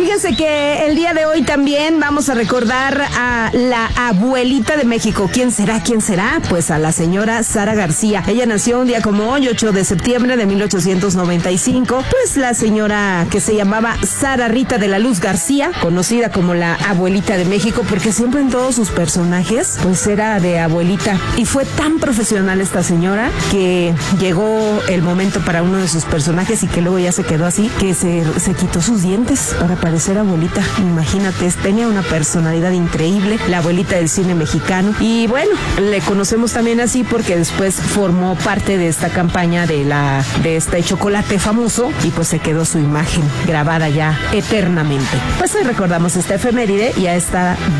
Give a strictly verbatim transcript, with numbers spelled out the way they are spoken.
fíjense que el día de hoy también vamos a recordar a la abuelita de México. ¿Quién será? ¿Quién será? Pues a la señora Sara García. Ella nació un día como hoy, ocho de septiembre de mil ochocientos noventa y cinco. Pues la señora que se llamaba Sara Rita de la Luz García, conocida como la abuelita de México, porque siempre en todos sus personajes pues era de abuelita. Y fue tan profesional esta señora que llegó el momento para uno de sus personajes y que luego ya se quedó así, que se, se quitó sus dientes para parecer abuelita. Imagínate, tenía una personalidad increíble, la abuelita del cine mexicano. Y bueno, le conocemos también así porque después formó parte de esta campaña de la de este chocolate famoso y pues se quedó su imagen grabada ya eternamente. Pues hoy recordamos esta efeméride y a esta